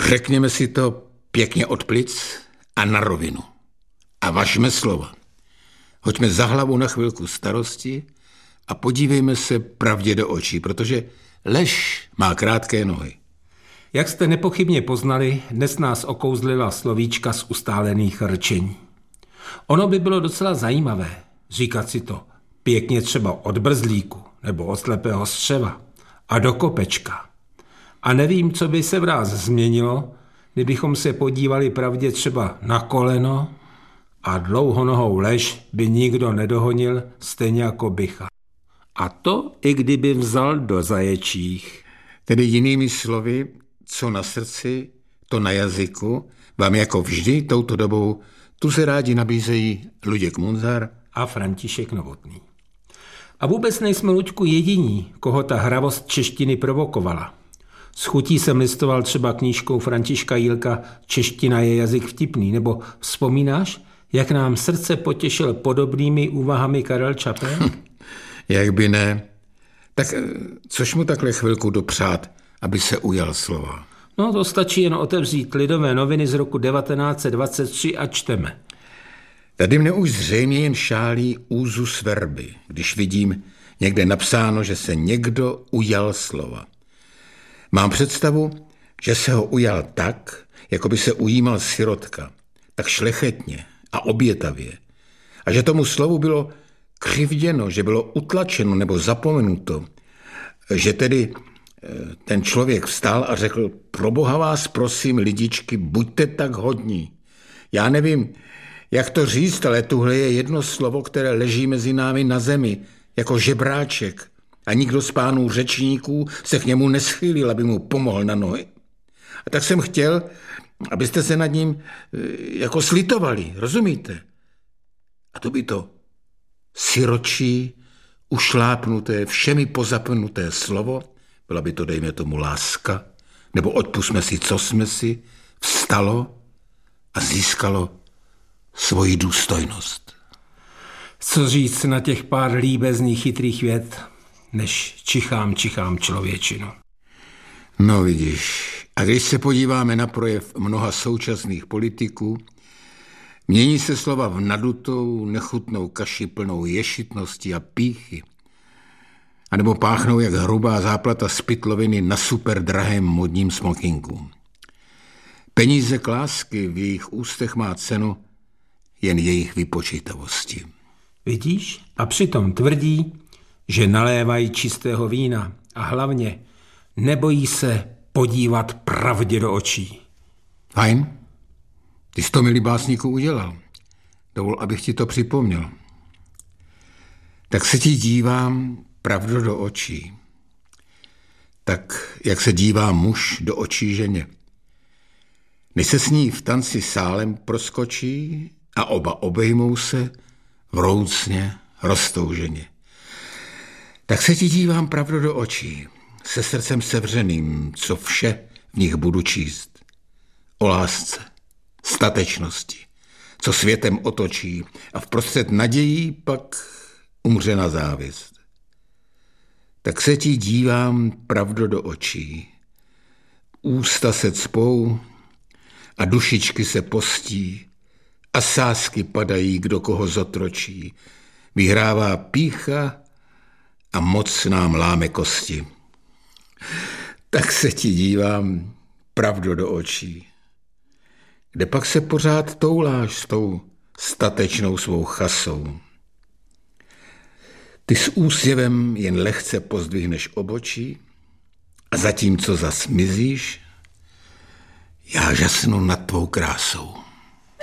Řekněme si to pěkně od plic a na rovinu. A važme slova. Hoďme za hlavu na chvilku starosti a podívejme se pravdě do očí, protože lež má krátké nohy. Jak jste nepochybně poznali, dnes nás okouzlila slovíčka z ustálených rčení. Ono by bylo docela zajímavé říkat si to pěkně třeba od brzlíku nebo od slepého střeva a do kopečka. A nevím, co by se v nás změnilo, kdybychom se podívali pravdě třeba na koleno a dlouhonohou lež by nikdo nedohonil stejně jako bycha. A to i kdyby vzal do zaječích. Tedy jinými slovy, co na srdci, to na jazyku, vám jako vždy touto dobou tu se rádi nabízejí Luděk Munzar a František Novotný. A vůbec nejsme, Luďku, jediní, koho ta hravost češtiny provokovala. S chutí jsem listoval třeba knížkou Františka Jílka Čeština je jazyk vtipný, nebo vzpomínáš, jak nám srdce potěšil podobnými úvahami Karel Čapek? Jak by ne. Tak což mu takhle chvilku dopřát, aby se ujal slova? No to stačí jen otevřít Lidové noviny z roku 1923 a čteme. Tady mne už zřejmě jen šálí úzus verby, když vidím někde napsáno, že se někdo ujal slova. Mám představu, že se ho ujal tak, jako by se ujímal sirotka, tak šlechetně a obětavě. A že tomu slovu bylo křivděno, že bylo utlačeno nebo zapomenuto, že tedy ten člověk vstal a řekl: proboha vás prosím, lidičky, buďte tak hodní. Já nevím, jak to říct, ale tuhle je jedno slovo, které leží mezi námi na zemi, jako žebráček. A nikdo z pánů řečníků se k němu neschýlil, aby mu pomohl na nohy. A tak jsem chtěl, abyste se nad ním jako slitovali, rozumíte? A to by to siročí, ušlápnuté, všemi pozapnuté slovo, byla by to, dejme tomu, láska, nebo odpustme si, co jsme si, vstalo a získalo svoji důstojnost. Co říct na těch pár líbezných chytrých vět, než čichám člověčinu. No vidíš, a když se podíváme na projev mnoha současných politiků, mění se slova v nadutou, nechutnou kaši plnou ješitnosti a pýchy, anebo páchnou jak hrubá záplata z pytloviny na superdrahém modním smokinku. Peníze k lásky v jejich ústech má cenu jen jejich vypočítavosti. Vidíš? A přitom tvrdí, že nalévají čistého vína a hlavně nebojí se podívat pravdě do očí. Fajn, ty jsi to, milý básníku, udělal. Dovol, abych ti to připomněl. Tak se ti dívám pravdu do očí. Tak, jak se dívá muž do očí ženě. Než se s ní v tanci sálem proskočí a oba obejmou se vroucně, roztouženě. Tak se ti dívám pravdu do očí, se srdcem sevřeným, co vše v nich budu číst. O lásce, statečnosti, co světem otočí a vprostřed nadějí pak umře na závist. Tak se ti dívám pravdu do očí. Ústa se cpou a dušičky se postí a sázky padají, kdo koho zotročí. Vyhrává pýcha a moc nám láme kosti. Tak se ti dívám pravdu do očí. Kde pak se pořád touláš s tou statečnou svou chasou. Ty s úsměvem jen lehce pozdvihneš obočí a zatímco zas mizíš, já žasnu nad tvou krásou.